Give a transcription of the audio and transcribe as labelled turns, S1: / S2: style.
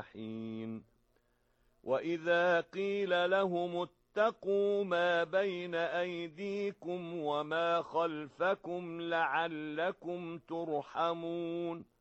S1: الجحيم وإذا قيل لهم اتقوا ما بين أيديكم وما خلفكم لعلكم ترحمون